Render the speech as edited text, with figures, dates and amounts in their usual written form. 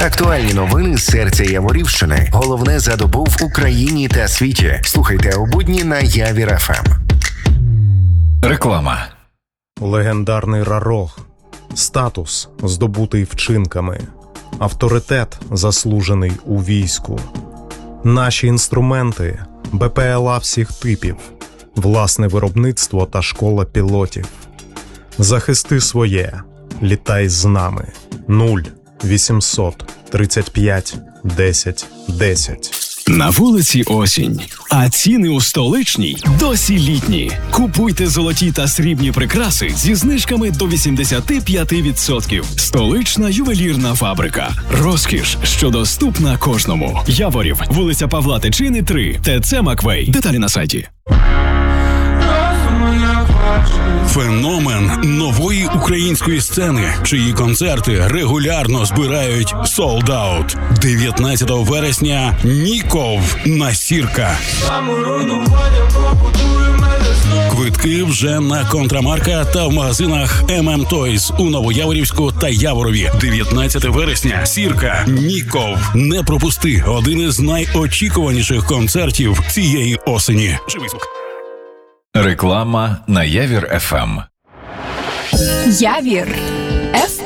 Актуальні новини з серця Яворівщини. Головне за добу в Україні та світі. Слухайте у будні на Явір ФМ. Реклама. Легендарний Рарог. Статус, здобутий вчинками. Авторитет, заслужений у війську. Наші інструменти – БПЛА всіх типів. Власне виробництво та школа пілотів. Захисти своє. Літай з нами. 0800 35 10 10. На вулиці осінь, а ціни у столичній досі літні. Купуйте золоті та срібні прикраси зі знижками до 85%. Столична ювелірна фабрика. Розкіш, що доступна кожному. Яворів, вулиця Павла Тичини, 3, ТЦ Маквей. Деталі на сайті. Феномен нової української сцени, чиї концерти регулярно збирають солд-аут. 19 вересня Ніков на Сірка. Квитки вже на Контрамарка та в магазинах MM Toys у Новояворівську та Яворові. 19 вересня Сірка, Ніков. Не пропусти один із найочікуваніших концертів цієї осені. Живий звук. Реклама на Явір ФМ. Явір